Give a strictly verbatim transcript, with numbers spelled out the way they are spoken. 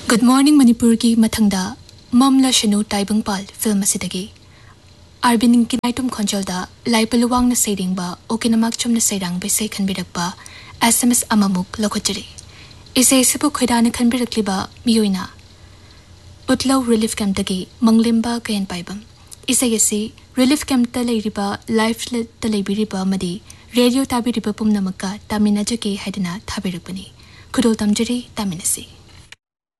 Good morning Manipur ki mathangda Mamla Shanu Taibangpal film asidagi Arbining kinaitum khonjalda Laipaluwang na sayringba Okinamak chum na sayrang besay khanbirakba S M S amamuk lokochiri Isay sibu khoidana khanbirakliba miyoina Utlaw Relief Camp dagi Manglimba kayan paibam Isay yasi Relief Camp ta layriba Life ta laybiriba madi Radio tabiriba pumnamaka taminajake haidana thabirakbani Kudol tamjiri taminasi